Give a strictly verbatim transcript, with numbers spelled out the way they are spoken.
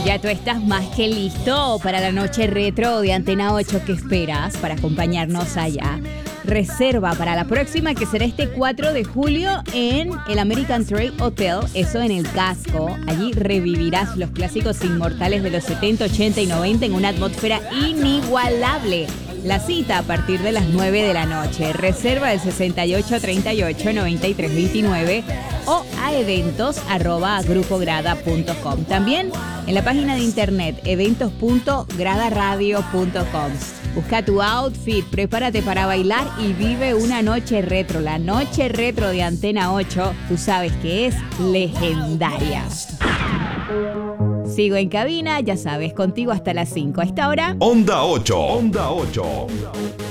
Ya tú estás más que listo para la noche retro de Antena ocho. ¿Qué esperas para acompañarnos allá? Reserva para la próxima, que será este cuatro de julio en el American Trail Hotel, eso en el Casco. Allí revivirás los clásicos inmortales de los setenta, ochenta y noventa en una atmósfera inigualable. La cita a partir de las nueve de la noche. Reserva al sesenta y ocho, treinta y ocho, noventa y tres veintinueve o a eventos arroba grupo grada punto com. También en la página de internet eventos punto grada radio punto com. Busca tu outfit, prepárate para bailar y vive una noche retro. La noche retro de Antena ocho, tú sabes que es legendaria. Sigo en cabina, ya sabes, contigo hasta las cinco. A esta hora, Onda ocho. Onda ocho.